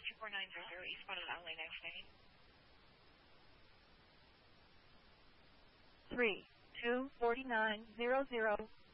2490 eastbound on LA 99. 3, 2, 4900